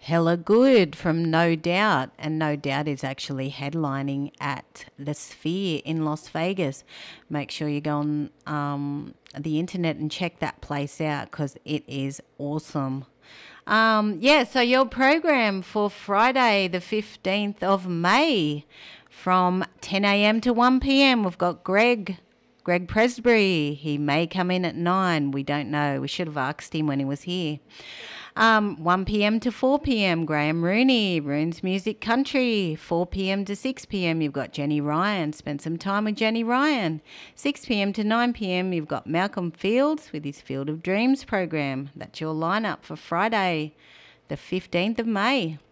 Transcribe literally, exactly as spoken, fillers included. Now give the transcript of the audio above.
Hella Good from No Doubt, and No Doubt is actually headlining at the Sphere in Las Vegas. Make sure you go on um, the internet and check that place out because it is awesome. Um, yeah, so your program for Friday, the fifteenth of May, from ten a.m. to one p.m. We've got Greg, Greg Presbury. He may come in at nine. We don't know. We should have asked him when he was here. Um, one p.m. to four p.m. Graham Rooney, Roon's Music Country. four p.m. to six p.m. you've got Jenny Ryan. Spend some time with Jenny Ryan. six p.m. to nine p.m. you've got Malcolm Fields with his Field of Dreams program. That's your lineup for Friday, the fifteenth of May.